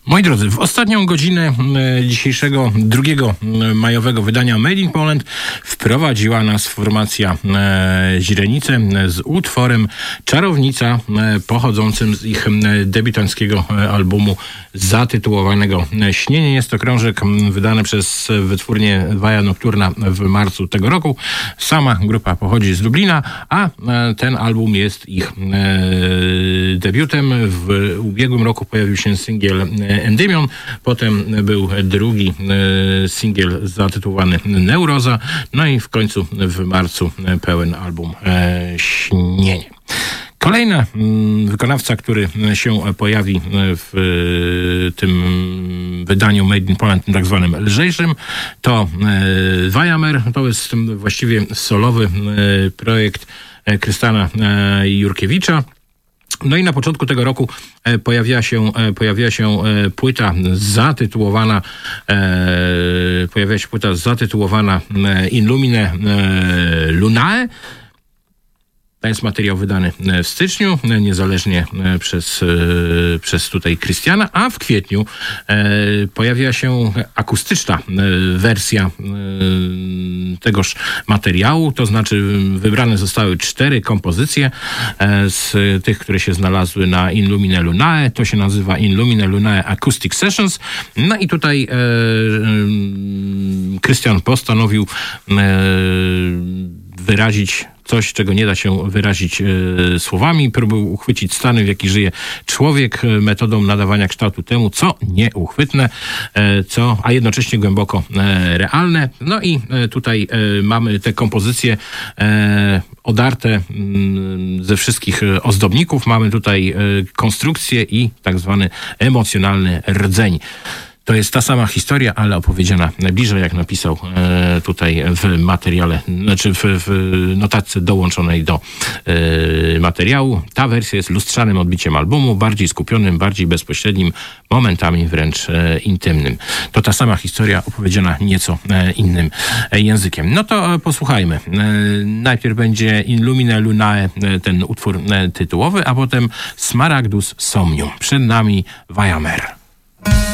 Moi drodzy, w ostatnią godzinę dzisiejszego 2 majowego wydania Made in Poland wprowadziła nas formacja Źrenice z utworem Czarownica, pochodzącym z ich debiutanckiego albumu zatytułowanego Śnienie. Jest to krążek wydany przez wytwórnię Via Nocturna w marcu tego roku. Sama grupa pochodzi z Lublina, a ten album jest ich debiutem. W ubiegłym roku pojawił się singiel Endymion, potem był drugi singiel zatytułowany Neuroza, no i w końcu w marcu pełen album Śnienie. Kolejny wykonawca, który się pojawi w tym wydaniu Made in Poland, tym tak zwanym lżejszym, to Wajamer. To jest właściwie solowy projekt Krystiana Jurkiewicza. No i na początku tego roku pojawiła się płyta zatytułowana In Lumine Lunae. To jest materiał wydany w styczniu, niezależnie przez tutaj Krystiana, a w kwietniu pojawiła się akustyczna wersja tegoż materiału, to znaczy wybrane zostały 4 kompozycje z tych, które się znalazły na In Lumine Lunae. To się nazywa In Lumine Lunae Acoustic Sessions. No i tutaj Krystian postanowił wyrazić coś, czego nie da się wyrazić słowami. Próbował uchwycić stany, w jakich żyje człowiek, metodą nadawania kształtu temu, co nieuchwytne, a jednocześnie głęboko realne. No i tutaj mamy te kompozycje odarte ze wszystkich ozdobników. Mamy tutaj konstrukcję i tak zwany emocjonalny rdzeń. To jest ta sama historia, ale opowiedziana bliżej, jak napisał tutaj w materiale, znaczy w notatce dołączonej do materiału. Ta wersja jest lustrzanym odbiciem albumu, bardziej skupionym, bardziej bezpośrednim, momentami wręcz intymnym. To ta sama historia opowiedziana nieco innym językiem. No to posłuchajmy. Najpierw będzie In Lumine Lunae, ten utwór tytułowy, a potem Smaragdus Somnium. Przed nami Wajamer.